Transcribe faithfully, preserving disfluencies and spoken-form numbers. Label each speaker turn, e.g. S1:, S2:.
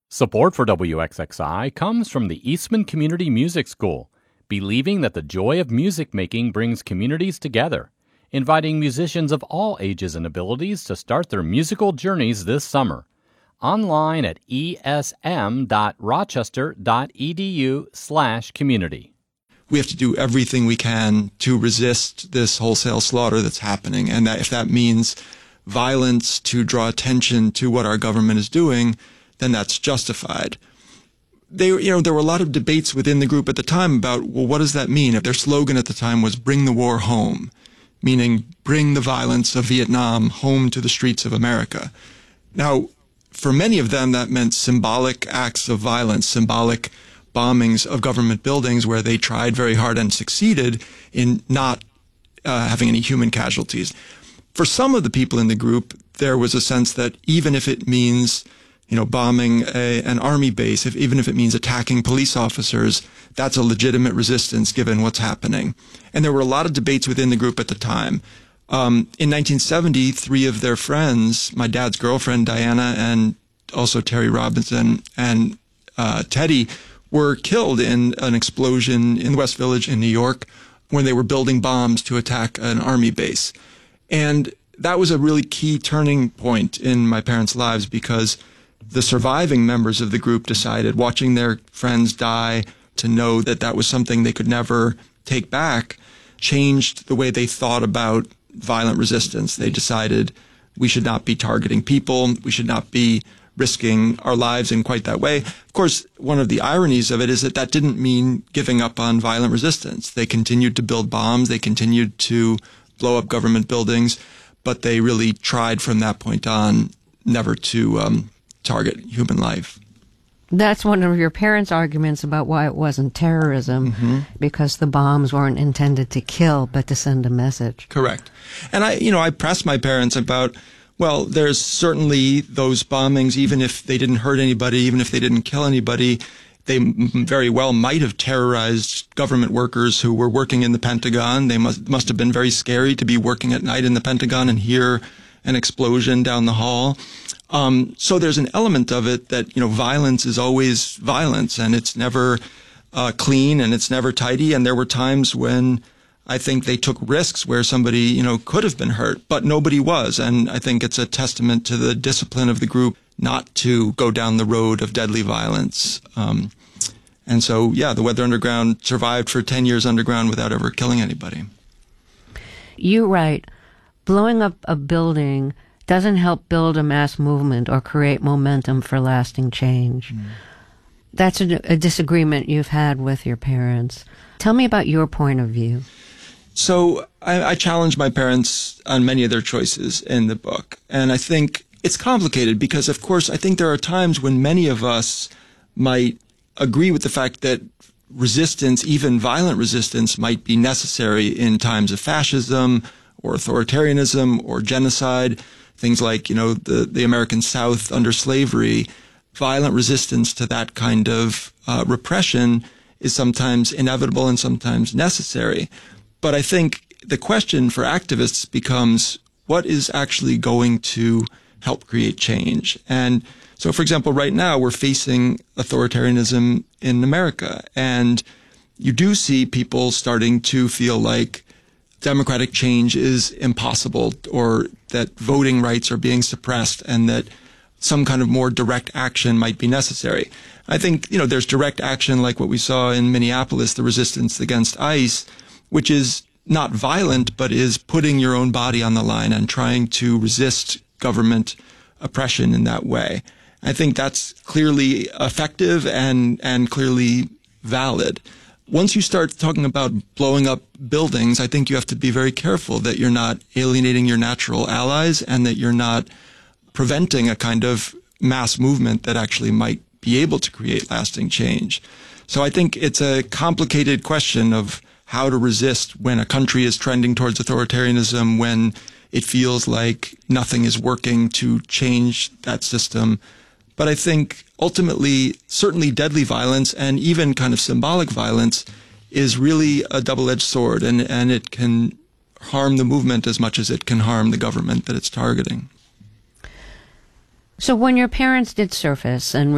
S1: Support for W X X I comes from the Eastman Community Music School, believing that the joy of music making brings communities together, inviting musicians of all ages and abilities to start their musical journeys this summer. Online at esm.rochester.edu slash community.
S2: We have to do everything we can to resist this wholesale slaughter that's happening. And that if that means violence to draw attention to what our government is doing, then that's justified. They, you know, there were a lot of debates within the group at the time about, well, what does that mean? If their slogan at the time was bring the war home, meaning bring the violence of Vietnam home to the streets of America. Now, for many of them, that meant symbolic acts of violence, symbolic bombings of government buildings where they tried very hard and succeeded in not uh, having any human casualties. For some of the people in the group, there was a sense that even if it means, you know, bombing a, an army base, if, even if it means attacking police officers, that's a legitimate resistance given what's happening. And there were a lot of debates within the group at the time. Um, in nineteen seventy, three of their friends, my dad's girlfriend, Diana, and also Terry Robinson and uh, Teddy, were killed in an explosion in the West Village in New York when they were building bombs to attack an army base. And that was a really key turning point in my parents' lives because the surviving members of the group decided, watching their friends die, to know that that was something they could never take back, changed the way they thought about violent resistance. They decided we should not be targeting people, we should not be risking our lives in quite that way. Of course, one of the ironies of it is that that didn't mean giving up on violent resistance. They continued to build bombs, they continued to blow up government buildings, but they really tried from that point on never to um, target human life.
S3: That's one of your parents' arguments about why it wasn't terrorism, mm-hmm. because the bombs weren't intended to kill, but to send a message.
S2: Correct. And I, you know, I pressed my parents about, well, there's certainly those bombings, even if they didn't hurt anybody, even if they didn't kill anybody, they m- very well might have terrorized government workers who were working in the Pentagon. They must, must have been very scary to be working at night in the Pentagon and hear an explosion down the hall. Um, so there's an element of it that, you know, violence is always violence, and it's never uh, clean and it's never tidy. And there were times when I think they took risks where somebody, you know, could have been hurt, but nobody was. And I think it's a testament to the discipline of the group not to go down the road of deadly violence. Um, and so, yeah, the Weather Underground survived for ten years underground without ever killing anybody.
S3: You write, blowing up a building doesn't help build a mass movement or create momentum for lasting change. Mm. That's a, a disagreement you've had with your parents. Tell me about your point of view.
S2: So I, I challenge my parents on many of their choices in the book. And I think it's complicated because, of course, I think there are times when many of us might agree with the fact that resistance, even violent resistance, might be necessary in times of fascism or authoritarianism or genocide. Things like, you know, the, the American South under slavery, violent resistance to that kind of uh, repression is sometimes inevitable and sometimes necessary. But I think the question for activists becomes, what is actually going to help create change? And so, for example, right now we're facing authoritarianism in America, and you do see people starting to feel like democratic change is impossible, or that voting rights are being suppressed, and that some kind of more direct action might be necessary. I think, you know, there's direct action like what we saw in Minneapolis, the resistance against ICE, which is not violent, but is putting your own body on the line and trying to resist government oppression in that way. I think that's clearly effective and, and clearly valid. Once you start talking about blowing up buildings, I think you have to be very careful that you're not alienating your natural allies and that you're not preventing a kind of mass movement that actually might be able to create lasting change. So I think it's a complicated question of how to resist when a country is trending towards authoritarianism, when it feels like nothing is working to change that system. But I think ultimately, certainly deadly violence and even kind of symbolic violence is really a double-edged sword, and, and it can harm the movement as much as it can harm the government that it's targeting.
S3: So when your parents did surface and